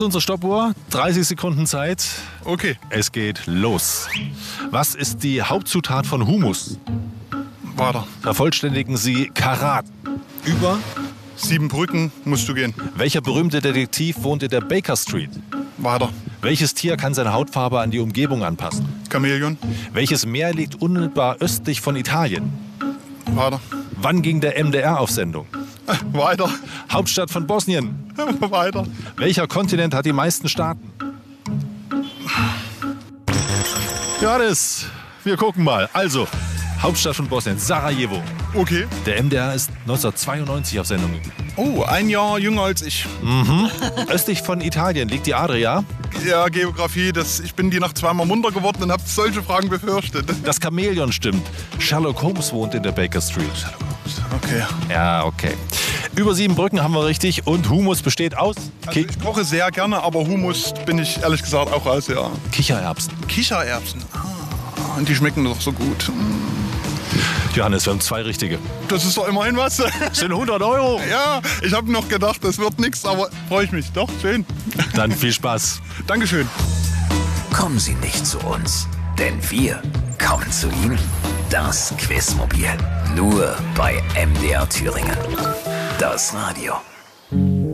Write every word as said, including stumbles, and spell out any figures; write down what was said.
Unsere Stoppuhr, dreißig Sekunden Zeit. Okay. Es geht los. Was ist die Hauptzutat von Hummus? Weiter. Vervollständigen Sie Karat. Über. Sieben Brücken musst du gehen. Welcher berühmte Detektiv wohnt in der Baker Street? Weiter. Welches Tier kann seine Hautfarbe an die Umgebung anpassen? Chamäleon. Welches Meer liegt unmittelbar östlich von Italien? Weiter. Wann ging der M D R auf Sendung? Äh, weiter. Hauptstadt von Bosnien. Weiter. Welcher Kontinent hat die meisten Staaten? Johannes, wir gucken mal. Also, Hauptstadt von Bosnien, Sarajevo. Okay. Der M D R ist neunzehnhundertzweiundneunzig auf Sendung gegangen. Oh, ein Jahr jünger als ich. Mhm. Östlich von Italien liegt die Adria. Ja, Geografie, das, ich bin die Nacht zweimal munter geworden und habe solche Fragen befürchtet. Das Chamäleon stimmt. Sherlock Holmes wohnt in der Baker Street. Okay. Ja, okay. Über sieben Brücken haben wir richtig und Hummus besteht aus Also ich koche sehr gerne, aber Hummus bin ich ehrlich gesagt auch raus, ja. Kichererbsen. Kichererbsen. Ah, und die schmecken doch so gut. Johannes, wir haben zwei richtige. Das ist doch immerhin was. Das sind hundert Euro. Ja, ich habe noch gedacht, das wird nichts, aber freue ich mich. Doch, schön. Dann viel Spaß. Dankeschön. Kommen Sie nicht zu uns, denn wir kommen zu Ihnen. Das Quizmobil. Nur bei M D R Thüringen. Das Radio.